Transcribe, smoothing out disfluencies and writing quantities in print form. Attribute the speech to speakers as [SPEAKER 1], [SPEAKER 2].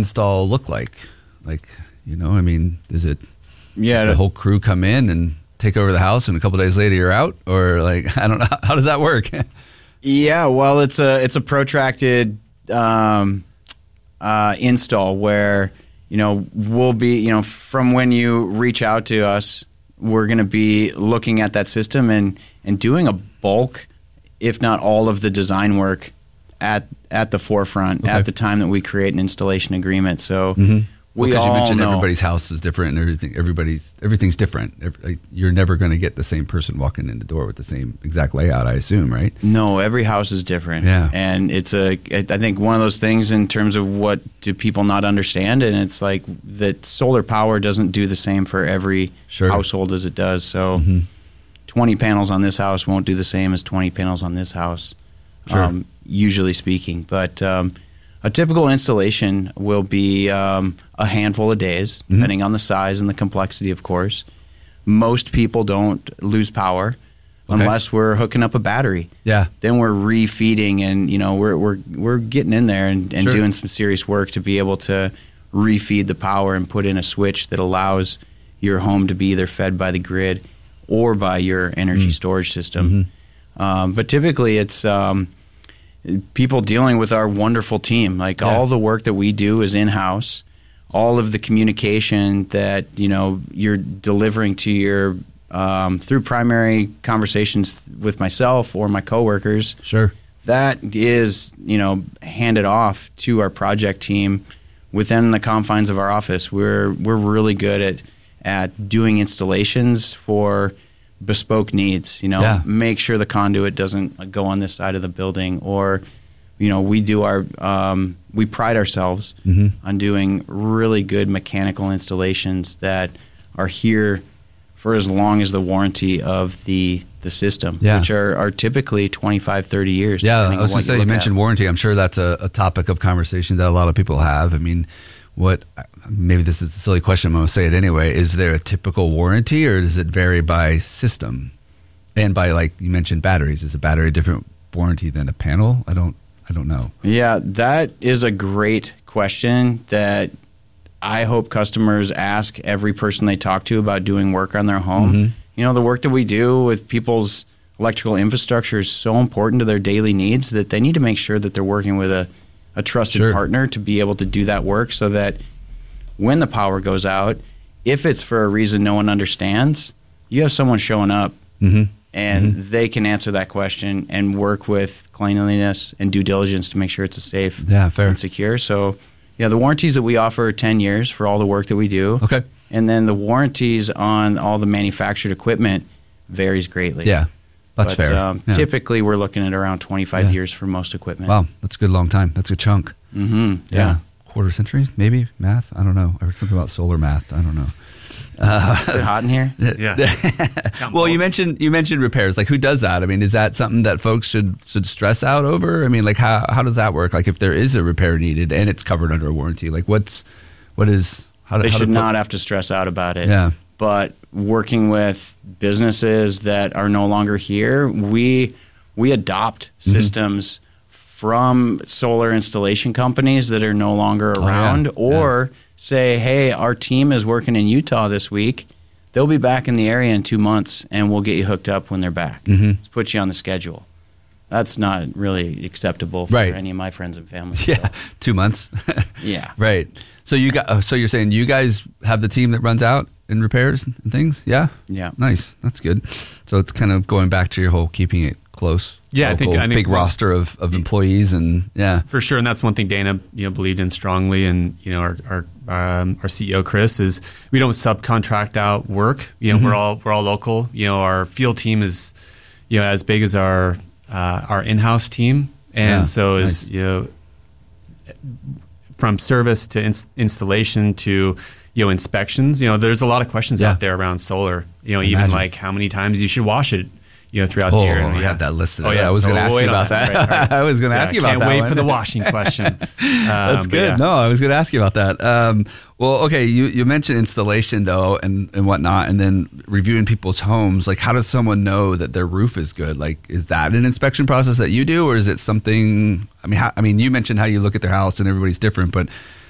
[SPEAKER 1] install look like? Like, I mean, is it
[SPEAKER 2] just
[SPEAKER 1] the whole crew come in and take over the house and a couple days later you're out? Or like, I don't know. How does that work?
[SPEAKER 2] Yeah, well, it's a protracted install where, we'll be, from when you reach out to us, we're going to be looking at that system and doing a bulk, if not all of the design work at the forefront at the time that we create an installation agreement. So
[SPEAKER 1] because you mentioned everybody's house is different and everything's different. You're never going to get the same person walking in the door with the same exact layout, I assume, right?
[SPEAKER 2] No, every house is different. Yeah. And I think one of those things in terms of what do people not understand, and it's like that solar power doesn't do the same for every household as it does. So 20 panels on this house won't do the same as 20 panels on this house, usually speaking. But a typical installation will be a handful of days, depending on the size and the complexity, of course. Most people don't lose power unless we're hooking up a battery. Yeah. Then we're refeeding, and we're getting in there and doing some serious work to be able to refeed the power and put in a switch that allows your home to be either fed by the grid or by your energy storage system. But typically, it's people dealing with our wonderful team. Like all the work that we do is in-house. All of the communication that you're delivering to your through primary conversations with myself or my coworkers. That is handed off to our project team within the confines of our office. We're really good at doing installations for bespoke needs, make sure the conduit doesn't go on this side of the building, or, we do we pride ourselves on doing really good mechanical installations that are here for as long as the warranty of the system, which are typically 25, 30 years.
[SPEAKER 1] Yeah, I was going to say, you mentioned warranty. I'm sure that's a topic of conversation that a lot of people have. I mean, maybe this is a silly question, I'm going to say it anyway. Is there a typical warranty, or does it vary by system? And by, like you mentioned, batteries. Is a battery a different warranty than a panel? I don't know. Yeah,
[SPEAKER 2] that is a great question that I hope customers ask every person they talk to about doing work on their home. The work that we do with people's electrical infrastructure is so important to their daily needs that they need to make sure that they're working with a trusted partner to be able to do that work, so that when the power goes out, if it's for a reason no one understands, you have someone showing up and they can answer that question and work with cleanliness and due diligence to make sure it's a safe and secure. So, the warranties that we offer are 10 years for all the work that we do. Okay. And then the warranties on all the manufactured equipment varies greatly.
[SPEAKER 1] Yeah. That's fair.
[SPEAKER 2] Typically, we're looking at around 25 years for most equipment.
[SPEAKER 1] Wow, that's a good long time. That's a chunk. Yeah. Quarter century, maybe? Math? I don't know. I was thinking about solar math. I don't know.
[SPEAKER 2] Is it hot in here?
[SPEAKER 1] Yeah. Well, you mentioned repairs. Like, who does that? I mean, is that something that folks should stress out over? I mean, like, how does that work? Like, if there is a repair needed and it's covered under a warranty, like,
[SPEAKER 2] they should not have to stress out about it. Yeah. But working with businesses that are no longer here, we adopt systems from solar installation companies that are no longer around, say, hey, our team is working in Utah this week. They'll be back in the area in 2 months, and we'll get you hooked up when they're back. Let's put you on the schedule. That's not really acceptable for any of my friends and family.
[SPEAKER 1] Yeah, 2 months.
[SPEAKER 2] Yeah.
[SPEAKER 1] Right. So you're saying you guys have the team that runs out and repairs and things? Yeah?
[SPEAKER 2] Yeah.
[SPEAKER 1] Nice. That's good. So it's kind of going back to your whole keeping it close.
[SPEAKER 3] Yeah, I think
[SPEAKER 1] big roster of employees, and
[SPEAKER 3] for sure. And that's one thing Dana believed in strongly, and our CEO Chris is we don't subcontract out work. We're all local. Our field team is as big as our in-house team, and so is from service to installation to inspections. There's a lot of questions out there around solar. Even like how many times you should wash it. Throughout the year.
[SPEAKER 1] And I had that listed. I was going to ask you about that. Right. I was going to ask you about that.
[SPEAKER 3] Can't wait for the washing question.
[SPEAKER 1] That's good. Yeah. No, I was going to ask you about that. Well, okay, you mentioned installation though, and whatnot, and then reviewing people's homes. Like, how does someone know that their roof is good? Like, is that an inspection process that you do, or is it something? I mean, you mentioned how you look at their house and everybody's different, but